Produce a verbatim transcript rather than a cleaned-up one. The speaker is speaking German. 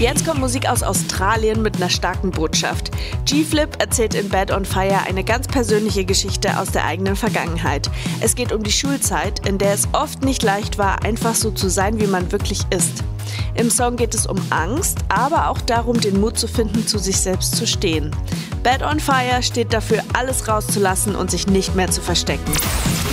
Jetzt kommt Musik aus Australien mit einer starken Botschaft. G-Flip erzählt in Bad on Fire eine ganz persönliche Geschichte aus der eigenen Vergangenheit. Es geht um die Schulzeit, in der es oft nicht leicht war, einfach so zu sein, wie man wirklich ist. Im Song geht es um Angst, aber auch darum, den Mut zu finden, zu sich selbst zu stehen. Bad on Fire steht dafür, alles rauszulassen und sich nicht mehr zu verstecken.